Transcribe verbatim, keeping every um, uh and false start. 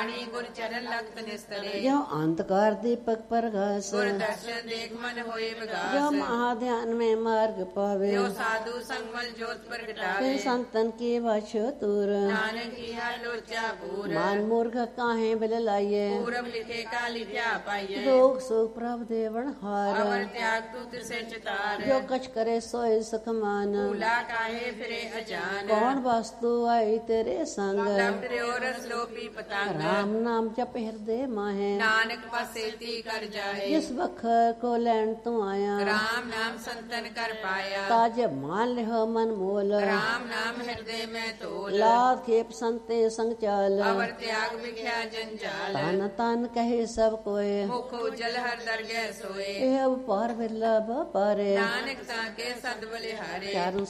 ਬਾਣੀ ਗੁਰ ਚਰਨ ਲਖਤ ਨਿਸਤਰੇ। ਜੋ ਅੰਤਕਾਰ ਦੀਪਕ ਪ੍ਰਗਾਸ ਗੁਰ ਦਰਸ਼ਨ ਦੇਖ ਮਨ ਹੋਏ ਵਿਗਾਸ। ਜੋ महाध्यान में मार्ग पावे ਜੋ ਸਾਧੂ ਸੰਗਮਲ ਜੋਤ ਪ੍ਰਗਟਾਵੇ। फिर संतन की वाछो तूर ਨਾਨਕ ਕੀ ਹਰ ਲੋਚਾ ਪੂਰ। मान मूर्ख काहे बिल लाइए ਪੂਰਬ ਲਿਖੇ ਕਾ ਲਿਖਿਆ ਪਾਈਏ। रोग सुख प्रभ देवन हार ਅਵਰ ਤਿਆਗ ਤੂ ਤਿਸੇ ਚਿਤਾਰ। जो कछ करे सोए सुख मान ਭੂਲਾ ਕਾਹੇ ਫਿਰੇ ਅਜਾਨ। कौन वस्तु आई तेरे संग ਲਪਟ ਰਿਓ ਰਸ ਲੋਪੀ ਪਤੰਗ। राम नाम जप हृदय माहे ਨਾਨਕ ਪਸੇਤੀ ਕਰ ਜਾਏ। जिस बखर को लैन तू आया ਰਾਮ ਨਾਮ ਸੰਤਨ ਕਰ ਪਾਇਆ। ताज मान लिहो मन मोल ਰਾਮ ਨਾਮ ਹਿਰਦੇ ਮੈਂ ਤੋਲ। लाद खेप संते संग चाल ਅਵਰ ਤਿਆਗ ਵਿਖਿਆ ਜੰਜਾਲ। तन तन कहे सब कोय ਮੁਖ ਉਜਲ ਹਰ ਦਰਗਹਿ ਸੋਏ। ਇਹ ਅਵ ਪਾਰ ਵਿਰਲਾ ਪਾਰੇ ਨਾਨਕ ਤਾਂ ਕੇ ਸਦ ਬਲਿਹਾਰੇ। ਚਾਰਨ